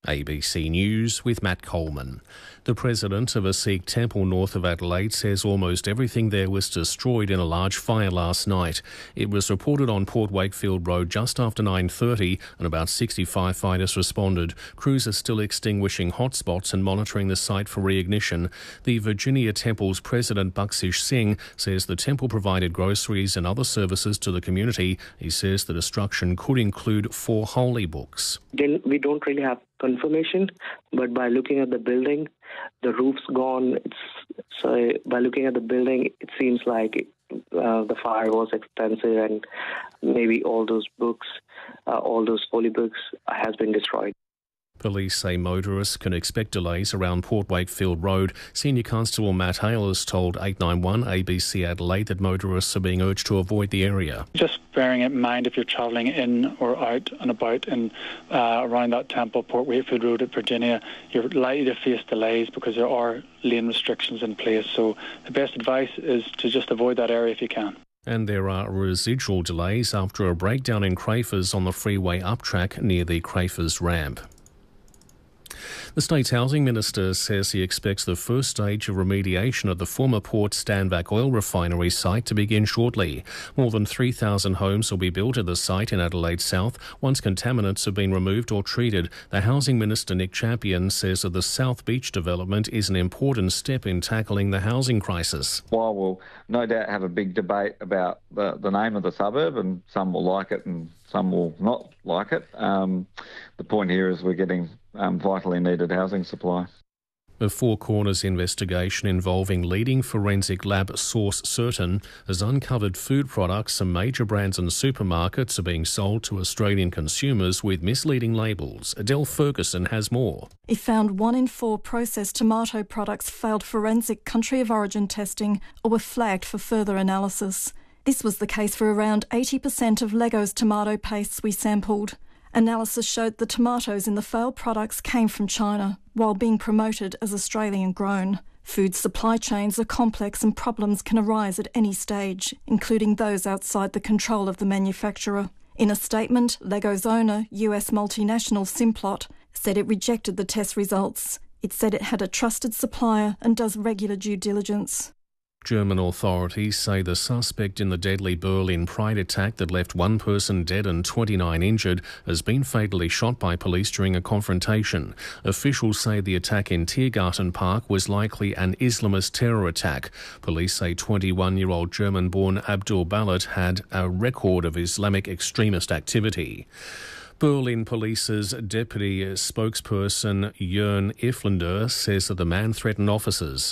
ABC News with Matt Coleman. The president of a Sikh temple north of Adelaide says almost everything there was destroyed in a large fire last night. It was reported on Port Wakefield Road just after 9:30 and about 60 firefighters responded. Crews are still extinguishing hotspots and monitoring the site for reignition. The Virginia Temple's president Bakshish Singh says the temple provided groceries and other services to the community. He says the destruction could include 4 holy books. We don't really have confirmation, but by looking at the building, the roof's gone. So by looking at the building, it seems like the fire was extensive and maybe all those books, all those holy books has been destroyed. Police say motorists can expect delays around Port Wakefield Road. Senior Constable Matt Hale has told 891 ABC Adelaide that motorists are being urged to avoid the area. Just bearing it in mind if you're travelling in or out and about in around that temple, Port Wakefield Road at Virginia, you're likely to face delays because there are lane restrictions in place. So the best advice is to just avoid that area if you can. And there are residual delays after a breakdown in Crafers on the freeway uptrack near the Crafers ramp. The state's housing minister says he expects the first stage of remediation of the former Port Stanvac oil refinery site to begin shortly. More than 3,000 homes will be built at the site in Adelaide South once contaminants have been removed or treated. The housing minister Nick Champion says that the South Beach development is an important step in tackling the housing crisis. While we'll no doubt have a big debate about the name of the suburb, and some will like it and some will not like it, the point here is we're getting vitally needed housing supply. A Four Corners investigation involving leading forensic lab Source Certain has uncovered food products and major brands and supermarkets are being sold to Australian consumers with misleading labels. Adele Ferguson has more. It found 1 in 4 processed tomato products failed forensic country of origin testing or were flagged for further analysis. This was the case for around 80% of Lego's tomato pastes we sampled. Analysis showed the tomatoes in the failed products came from China, while being promoted as Australian-grown. Food supply chains are complex and problems can arise at any stage, including those outside the control of the manufacturer. In a statement, Lego's owner, US multinational Simplot, said it rejected the test results. It said it had a trusted supplier and does regular due diligence. German authorities say the suspect in the deadly Berlin Pride attack that left 1 person dead and 29 injured has been fatally shot by police during a confrontation. Officials say the attack in Tiergarten Park was likely an Islamist terror attack. Police say 21-year-old German-born Abdul Balat had a record of Islamic extremist activity. Berlin Police's deputy spokesperson Jörn Iflander says that the man threatened officers.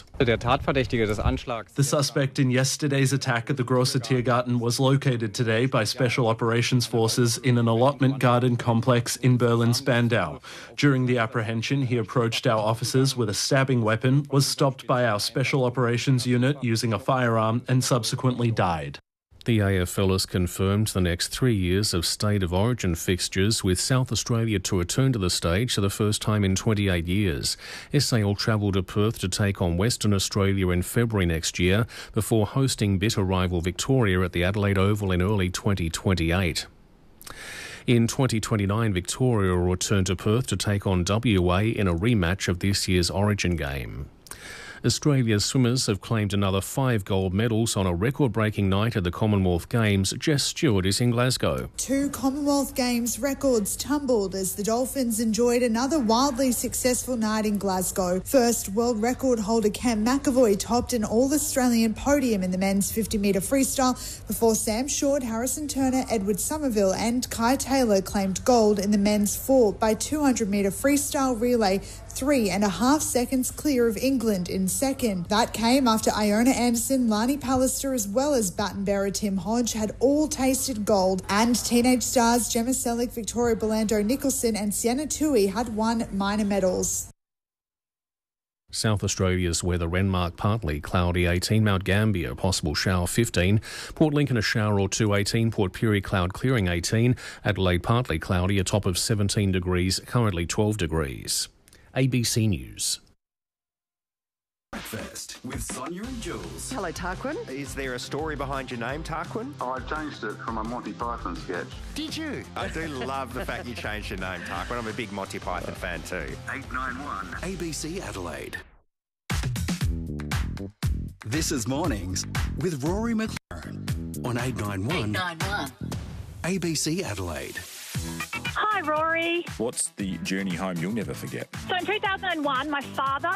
The suspect in yesterday's attack at the Grosser Tiergarten was located today by Special Operations Forces in an allotment garden complex in Berlin-Spandau. During the apprehension, he approached our officers with a stabbing weapon, was stopped by our Special Operations Unit using a firearm and subsequently died. The AFL has confirmed the next 3 years of State of Origin fixtures, with South Australia to return to the stage for the first time in 28 years. SA will travel to Perth to take on Western Australia in February next year before hosting bitter rival Victoria at the Adelaide Oval in early 2028. In 2029, Victoria will return to Perth to take on WA in a rematch of this year's Origin game. Australia's swimmers have claimed another 5 gold medals on a record-breaking night at the Commonwealth Games. Jess Stewart is in Glasgow. 2 Commonwealth Games records tumbled as the Dolphins enjoyed another wildly successful night in Glasgow. First, world record holder Cam McAvoy topped an all-Australian podium in the men's 50-metre freestyle before Sam Short, Harrison Turner, Edward Somerville and Kai Taylor claimed gold in the men's 4 by 200-metre freestyle relay, 3.5 seconds clear of England in second. That came after Iona Anderson, Lani Pallister as well as baton bearer Tim Hodge had all tasted gold, and teenage stars Gemma Selick, Victoria Belando Nicholson and Sienna Tui had won minor medals. South Australia's weather: Renmark partly cloudy 18, Mount Gambier possible shower 15, Port Lincoln a shower or 2 18, Port Pirie cloud clearing 18, Adelaide partly cloudy a top of 17 degrees, currently 12 degrees. ABC News. Breakfast with Sonia and Jules. Hello, Tarquin. Is there a story behind your name, Tarquin? Oh, I changed it from a Monty Python sketch. Did you? I do love the fact you changed your name, Tarquin. I'm a big Monty Python fan too. 891. ABC Adelaide. This is Mornings with Rory McLaren on 891. ABC Adelaide. Hi, Rory. What's the journey home you'll never forget? So in 2001, my father